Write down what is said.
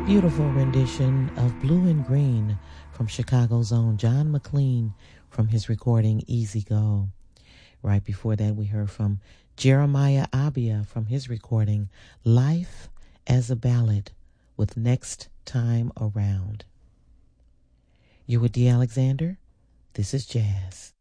Beautiful rendition of Blue and Green from Chicago's own John McLean from his recording Easy Go. Right before that, we heard from Jeremiah Abia from his recording Life as a Ballad with Next Time Around. You with D. Alexander? This is Jazz.